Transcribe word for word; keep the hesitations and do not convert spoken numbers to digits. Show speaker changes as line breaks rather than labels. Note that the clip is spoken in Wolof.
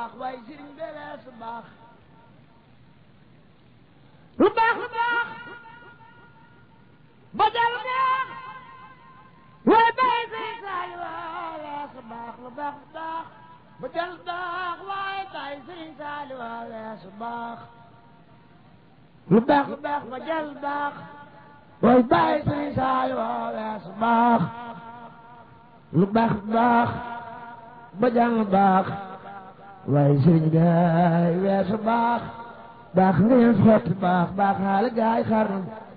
waaye sëriñ bi weesu baax lu baax lu baax ba jàll neex waaye bàyyi sëriñ Saali waa weesu baax lu baax lu baax ba jàll baax waaye bàyyi sëriñ Saali waa weesu baax lu baax lu baax ba jàll baax waaye bàyyi sëriñ Saali waa weesu baax lu baax lu baax ba jàll baax waaye sëriñ gaay weesu baax baax ngeen xotti baax baax xaale gaay xarnu